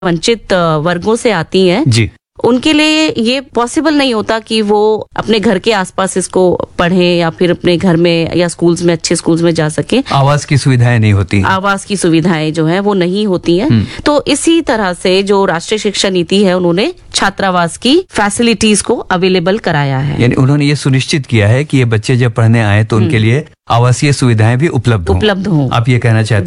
वंचित वर्गों से आती हैं जी। उनके लिए ये पॉसिबल नहीं होता कि वो अपने घर के आसपास इसको पढ़ें या फिर अपने घर में या स्कूल्स में, अच्छे स्कूल्स में जा सके। आवास की सुविधाएं नहीं होती। आवास की सुविधाएं जो है वो नहीं होती हैं। तो इसी तरह से जो राष्ट्रीय शिक्षा नीति है उन्होंने छात्रावास की फैसिलिटीज को अवेलेबल कराया है। यानी उन्होंने ये सुनिश्चित किया है कि ये बच्चे जब पढ़ने आए तो उनके लिए आवासीय सुविधाएं भी उपलब्ध हों। उपलब्ध हों। आप ये कहना चाहते हैं?